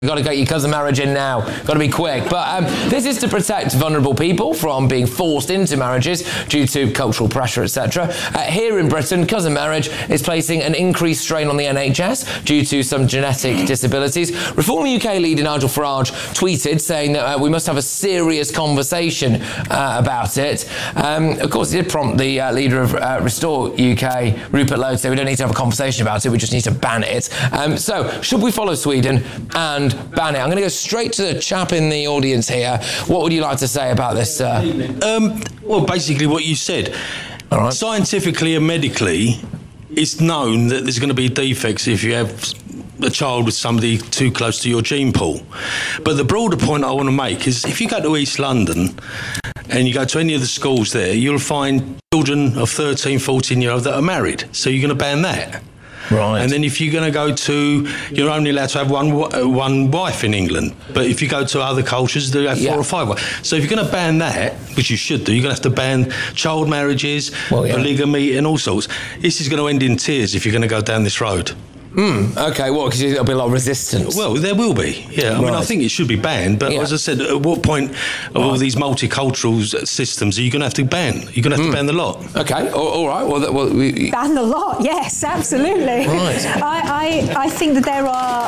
You've got to get your cousin marriage in now. Got to be quick. But this is to protect vulnerable people from being forced into marriages due to cultural pressure, etc. Here in Britain, cousin marriage is placing an increased strain on the NHS due to some genetic disabilities. Reform UK leader Nigel Farage tweeted saying that we must have a serious conversation about it. Of course, it did prompt the leader of Restore UK, Rupert Lowe, to say we don't need to have a conversation about it, we just need to ban it. So, should we follow Sweden and ban it? I'm going to go straight to the chap in the audience here. What would you like to say about this, sir? Well, basically what you said. All right. Scientifically and medically, it's known that there's going to be defects if you have a child with somebody too close to your gene pool. But the broader point I want to make is if you go to East London and you go to any of the schools there, you'll find children of 13, 14-year-olds that are married. So you're going to ban that. Right. And then if you're going to go to, you're only allowed to have one wife in England. But if you go to other cultures, they have 4 or 5 wives. So if you're going to ban that, which you should do, you're going to have to ban child marriages, polygamy and all sorts. This is going to end in tears if you're going to go down this road. Okay, well, because there'll be a lot of resistance. Well, there will be, yeah. I mean, I think it should be banned, but as I said, at what point of all these multicultural systems are you going to have to ban? You're going to have to ban the lot. Okay, all right. Well, ban the lot, yes, absolutely. Right. I think that there are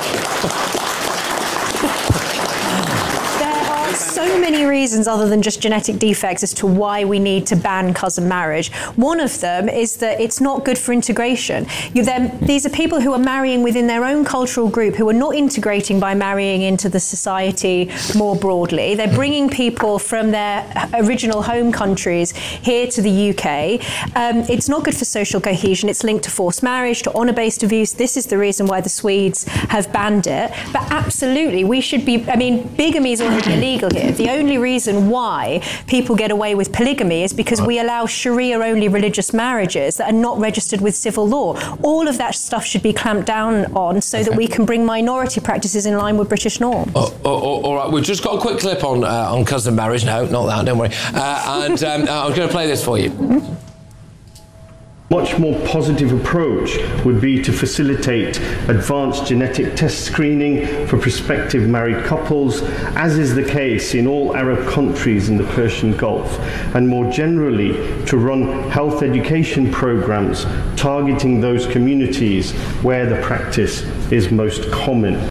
so many reasons other than just genetic defects as to why we need to ban cousin marriage. One of them is that it's not good for integration. These are people who are marrying within their own cultural group who are not integrating by marrying into the society more broadly. They're bringing people from their original home countries here to the UK. It's not good for social cohesion. It's linked to forced marriage, to honour-based abuse. This is the reason why the Swedes have banned it. But absolutely, we should be, I mean, bigamy is already illegal here. The only reason why people get away with polygamy is because we allow Sharia-only religious marriages that are not registered with civil law. All of that stuff should be clamped down on so that we can bring minority practices in line with British norms. All right, we've just got a quick clip on cousin marriage. No, not that, don't worry. And I'm going to play this for you. Much more positive approach would be to facilitate advanced genetic test screening for prospective married couples, as is the case in all Arab countries in the Persian Gulf, and more generally to run health education programs targeting those communities where the practice is most common.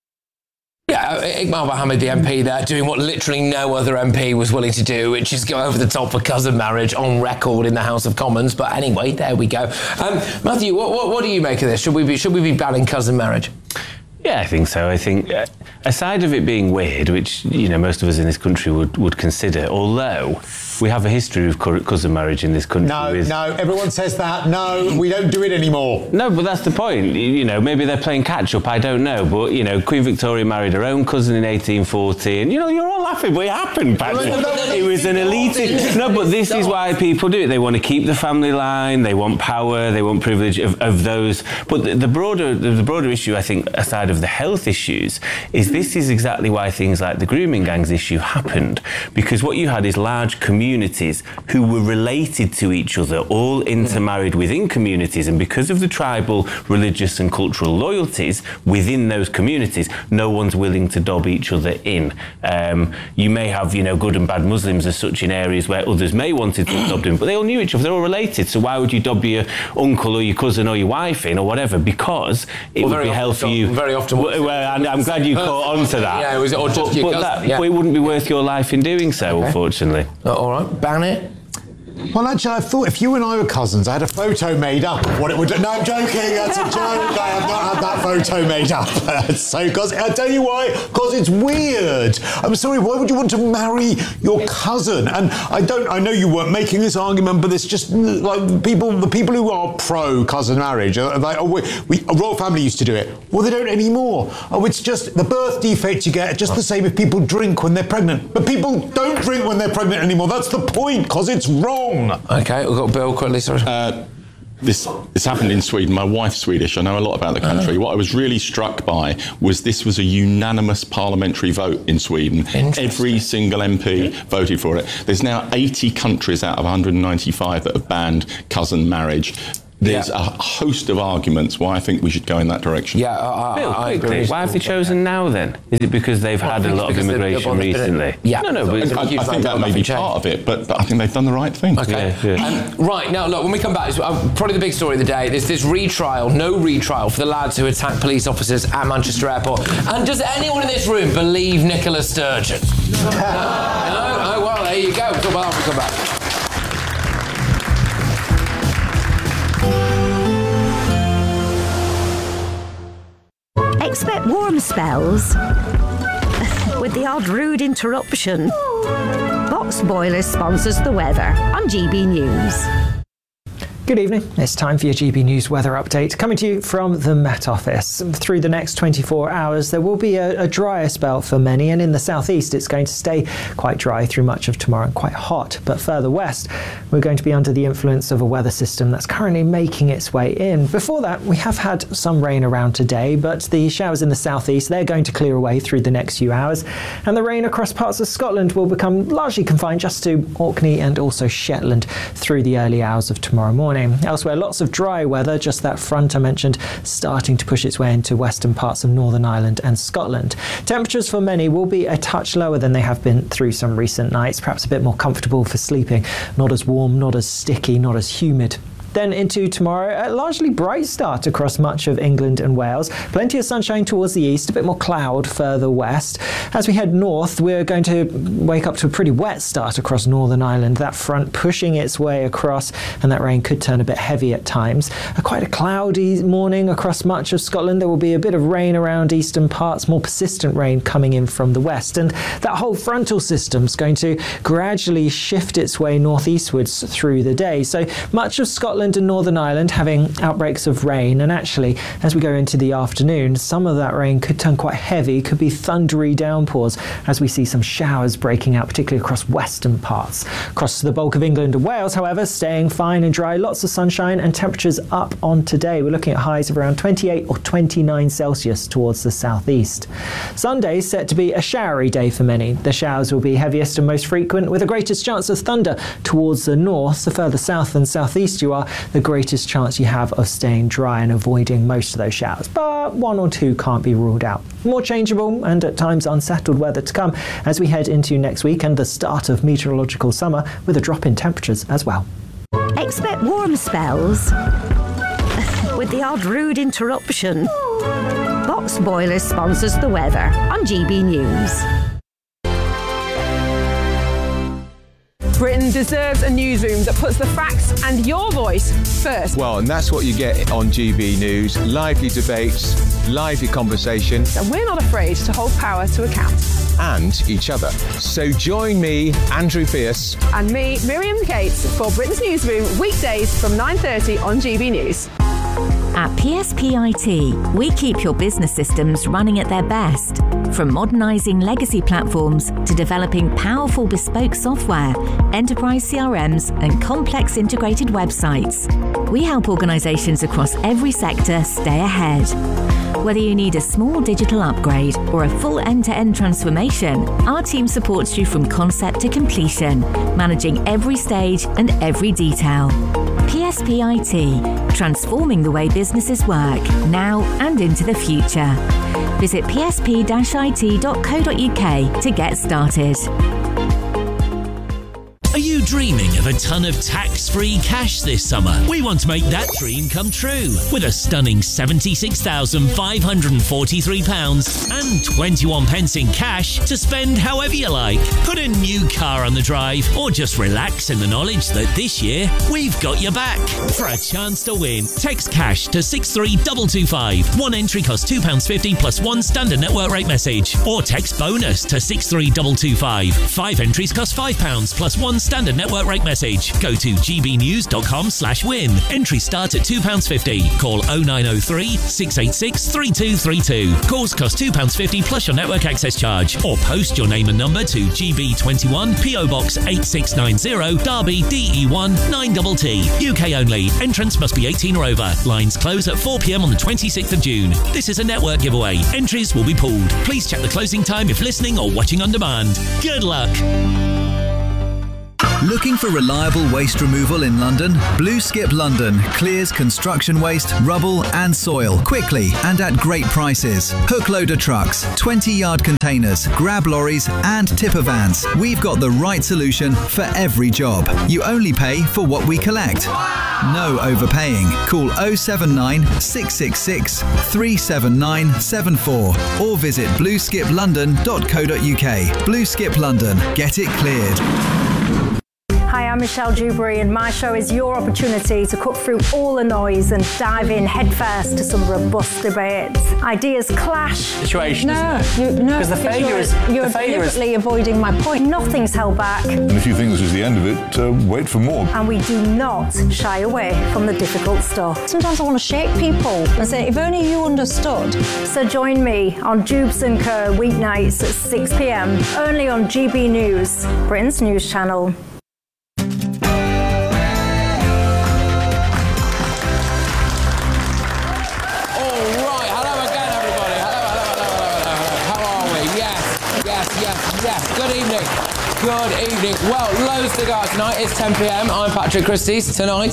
Iqbal Mohammed, the MP there, doing what literally no other MP was willing to do, which is go over the top for cousin marriage on record in the House of Commons. But anyway, there we go. Matthew, what do you make of this? Should we be banning cousin marriage? Yeah, I think so. I think aside of it being weird, which most of us in this country would consider, although we have a history of cousin marriage in this country. No, everyone says that. No, we don't do it anymore. No, but that's the point. Maybe they're playing catch up. I don't know. But Queen Victoria married her own cousin in 1840, and you're all laughing, but it happened, Patrick. It was an elite. No, but this is why people do it. They want to keep the family line. They want power. They want privilege of those. But the broader issue, I think, aside of the health issues, is this is exactly why things like the grooming gangs issue happened, because what you had is large communities who were related to each other, all intermarried within communities, and because of the tribal, religious and cultural loyalties within those communities, no one's willing to dob each other in. You may have, good and bad Muslims as such in areas where others may want to dob in, but they all knew each other, they're all related, so why would you dob your uncle or your cousin or your wife in or whatever? Because it would be hell for you. Very often. Well, I'm glad you caught on to that. Yeah, it was, or just your cousin. But it wouldn't be worth your life in doing so, unfortunately. All right, ban it. Well, actually, I thought if you and I were cousins, I had a photo made up of what it would do. No, I'm joking. That's a joke. I have not had that photo made up. Because I'll tell you why. Because it's weird. I'm sorry. Why would you want to marry your cousin? And I know you weren't making this argument, but it's just like the people who are pro cousin marriage are like, a royal family used to do it. Well, they don't anymore. Oh, it's just the birth defects you get. Just the same if people drink when they're pregnant. But people don't drink when they're pregnant anymore. That's the point. Because it's wrong. Okay, we've got Bill quickly, sorry. This happened in Sweden. My wife's Swedish. I know a lot about the country. What I was really struck by was this was a unanimous parliamentary vote in Sweden. Every single MP voted for it. There's now 80 countries out of 195 that have banned cousin marriage. There's a host of arguments why I think we should go in that direction. Yeah, I agree. Why have they chosen now then? Is it because they've had a lot of immigration recently? Yeah. I think that may be part of it, but I think they've done the right thing. Okay. Right, now look, when we come back, probably the big story of the day, there's this no retrial for the lads who attacked police officers at Manchester Airport. And does anyone in this room believe Nicola Sturgeon? No? Oh, well, there you go. We'll talk about that when we come back. Expect warm spells with the odd rude interruption. Box Boilers sponsors the weather on GB News. Good evening. It's time for your GB News weather update, coming to you from the Met Office. Through the next 24 hours, there will be a drier spell for many, and in the southeast, it's going to stay quite dry through much of tomorrow and quite hot. But further west, we're going to be under the influence of a weather system that's currently making its way in. Before that, we have had some rain around today, but the showers in the southeast, they're going to clear away through the next few hours, and the rain across parts of Scotland will become largely confined just to Orkney and also Shetland through the early hours of tomorrow morning. Elsewhere, lots of dry weather, just that front I mentioned starting to push its way into western parts of Northern Ireland and Scotland. Temperatures for many will be a touch lower than they have been through some recent nights, perhaps a bit more comfortable for sleeping, not as warm, not as sticky, not as humid. Then into tomorrow, a largely bright start across much of England and Wales. Plenty of sunshine towards the east, a bit more cloud further west. As we head north, we're going to wake up to a pretty wet start across Northern Ireland. That front pushing its way across, and that rain could turn a bit heavy at times. Quite a cloudy morning across much of Scotland. There will be a bit of rain around eastern parts, more persistent rain coming in from the west. And that whole frontal system's going to gradually shift its way northeastwards through the day. So much of Scotland and Northern Ireland having outbreaks of rain, and actually as we go into the afternoon, some of that rain could turn quite heavy, could be thundery downpours as we see some showers breaking out, particularly across western parts. Across the bulk of England and Wales, however, staying fine and dry, lots of sunshine and temperatures up on today. We're looking at highs of around 28 or 29 Celsius towards the southeast. Sunday set to be a showery day for many. The showers will be heaviest and most frequent, with the greatest chance of thunder towards the north. The further south and southeast you are, the greatest chance you have of staying dry and avoiding most of those showers. But one or two can't be ruled out. More changeable and at times unsettled weather to come as we head into next week and the start of meteorological summer, with a drop in temperatures as well. Expect warm spells with the odd rude interruption. Box Boilers sponsors the weather on GB News. Britain deserves a newsroom that puts the facts and your voice first. Well, and that's what you get on GB News. Lively debates, lively conversations. And we're not afraid to hold power to account. And each other. So join me, Andrew Pierce. And me, Miriam Cates, for Britain's Newsroom, weekdays from 9:30 on GB News. At PSPIT, we keep your business systems running at their best. From modernising legacy platforms to developing powerful bespoke software, enterprise CRMs and complex integrated websites, we help organisations across every sector stay ahead. Whether you need a small digital upgrade or a full end-to-end transformation, our team supports you from concept to completion, managing every stage and every detail. PSPIT, transforming the way businesses work, now and into the future. Visit psp-it.co.uk to get started. Are you dreaming of a ton of tax-free cash this summer? We want to make that dream come true with a stunning £76,543 and 21 pence in cash to spend however you like. Put a new car on the drive or just relax in the knowledge that this year we've got your back. For a chance to win, text cash to 63225. One entry costs £2.50 plus one standard network rate message. Or text bonus to 63225. 5 entries cost £5 plus one standard network rate message. Go to gbnews.com/win. Entry start at £2.50. Call 0903 686 3232. Calls cost £2.50 plus your network access charge. Or post your name and number to GB21 PO Box 8690 Derby DE1 9TT. UK only. Entrance must be 18 or over. Lines close at 4 p.m. on the 26th of June. This is a network giveaway. Entries will be pooled. Please check the closing time if listening or watching on demand. Good luck. Looking for reliable waste removal in London? Blue Skip London clears construction waste, rubble and soil quickly and at great prices. Hook loader trucks, 20-yard containers, grab lorries and tipper vans. We've got the right solution for every job. You only pay for what we collect. No overpaying. Call 079 666 37974 or visit blueskiplondon.co.uk. Blue Skip London. Get it cleared. Hi, I'm Michelle Dewberry and my show is your opportunity to cut through all the noise and dive in headfirst to some robust debates. Ideas clash. Situation, Because the failure is... You're deliberately avoiding my point. Nothing's held back. And if you think this is the end of it, wait for more. And we do not shy away from the difficult stuff. Sometimes I want to shake people and say, if only you understood. So join me on Jubes and Kerr weeknights at 6 p.m. only on GB News, Britain's news channel. Yes, good evening. Good evening. Well, loads to go out tonight. It's 10 p.m. I'm Patrick Christys. Tonight.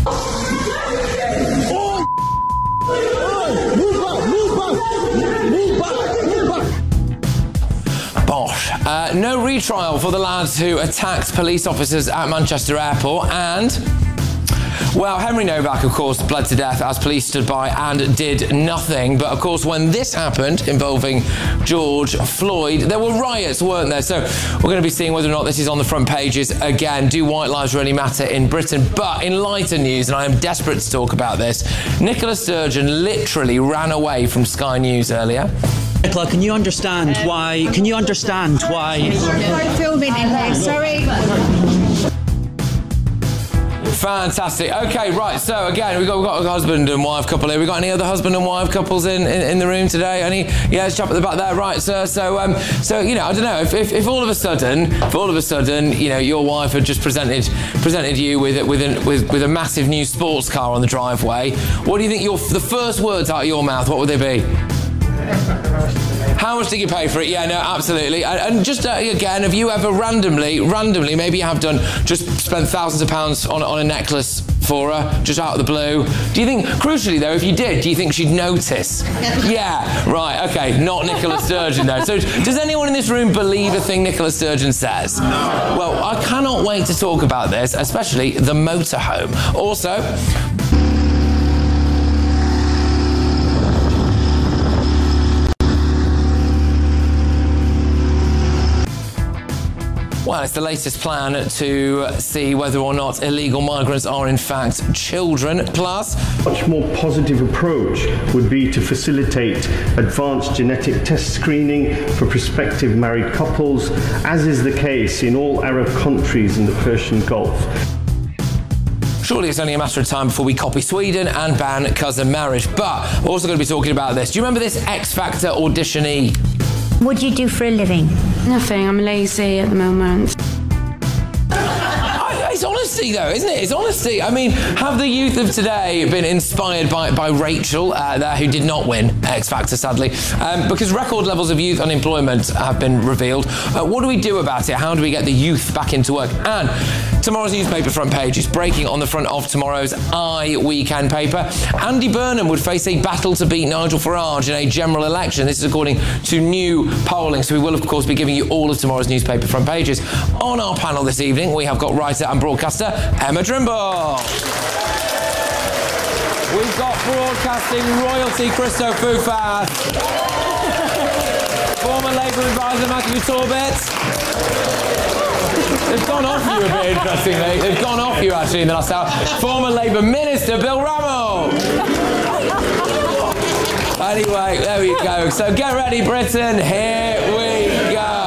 Bosh. No retrial for the lads who attacked police officers at Manchester Airport and... Well, Henry Novak, of course, bled to death as police stood by and did nothing. But, of course, when this happened, involving George Floyd, there were riots, weren't there? So we're going to be seeing whether or not this is on the front pages again. Do white lives really matter in Britain? But in lighter news, and I am desperate to talk about this, Nicola Sturgeon literally ran away from Sky News earlier. Nicola, can you understand why... Filming in here, sorry. Fantastic. Okay, right. So again, we've got a husband and wife couple here. We got any other husband and wife couples in the room today? Any? Yeah, let's chap at the back there. Right, sir. So you know, I don't know if all of a sudden, you know, your wife had just presented you with a massive new sports car on the driveway. What do you think the first words out of your mouth? What would they be? How much did you pay for it? Yeah, no, absolutely. And just again, have you ever randomly, maybe you have done, just spent thousands of pounds on a necklace for her, just out of the blue? Do you think, crucially though, if you did, do you think she'd notice? Yeah, right, okay, not Nicola Sturgeon though. So does anyone in this room believe a thing Nicola Sturgeon says? No. Well, I cannot wait to talk about this, especially the motorhome. Also, well, it's the latest plan to see whether or not illegal migrants are in fact children. Plus, a much more positive approach would be to facilitate advanced genetic test screening for prospective married couples, as is the case in all Arab countries in the Persian Gulf. Surely it's only a matter of time before we copy Sweden and ban cousin marriage. But we're also going to be talking about this. Do you remember this X Factor auditionee? What do you do for a living? Nothing, I'm lazy at the moment. It's honesty though, isn't it? It's honesty. I mean, have the youth of today been inspired by Rachel there, who did not win X Factor, sadly, because record levels of youth unemployment have been revealed. What do we do about it? How do we get the youth back into work? And tomorrow's newspaper front page is breaking on the front of tomorrow's weekend paper. Andy Burnham would face a battle to beat Nigel Farage in a general election. This is according to new polling. So we will, of course, be giving you all of tomorrow's newspaper front pages. On our panel this evening, we have got writer and broadcaster Emma Trimble. We've got broadcasting royalty Christo Fufas. Former Labour advisor Matthew Torbett. They've gone off you a bit, interestingly. They've gone off you, actually, in the last hour. Former Labour Minister Bill Rammell. Anyway, there we go. So get ready, Britain. Here we go.